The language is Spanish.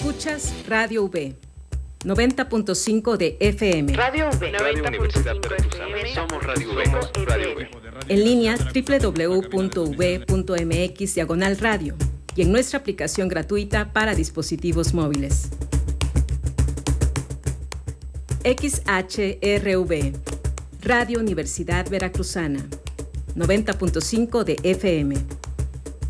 Escuchas Radio V, 90.5 de FM. Radio V, Radio Universidad Veracruzana. Somos Radio V. Radio V. En línea www.uv.mx/radio y en nuestra aplicación gratuita para dispositivos móviles. XHRV, Radio Universidad Veracruzana, 90.5 de FM.